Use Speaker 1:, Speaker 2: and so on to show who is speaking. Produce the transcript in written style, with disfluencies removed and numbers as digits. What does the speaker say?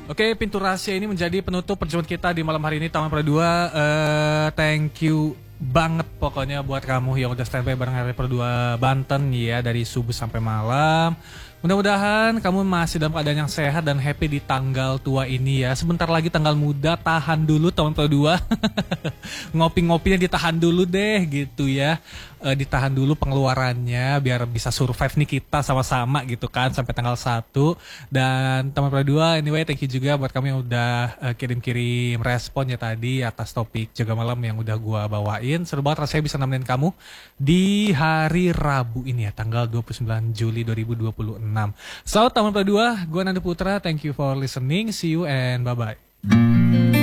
Speaker 1: Oke, pintu rahasia ini menjadi penutup perjumpaan kita di malam hari ini Taman Perdua. Thank you banget pokoknya buat kamu yang udah standby bareng RRI Perdua Banten ya dari subuh sampai malam. Mudah-mudahan kamu masih dalam keadaan yang sehat dan happy di tanggal tua ini ya. Sebentar lagi tanggal muda, tahan dulu Taman Perdua. Ngopi-ngopinya ditahan dulu deh gitu ya. Ditahan dulu pengeluarannya biar bisa survive nih kita sama-sama gitu kan sampai tanggal 1. Dan Taman Perdua anyway thank you juga buat kamu yang udah kirim-kirim respon ya tadi atas topik jaga malam yang udah gua bawain. Seru banget rasanya bisa nemenin kamu di hari Rabu ini ya tanggal 29 Juli 2026. Selamat Taman Perdua, gue Nanda Putra, thank you for listening, see you and bye-bye.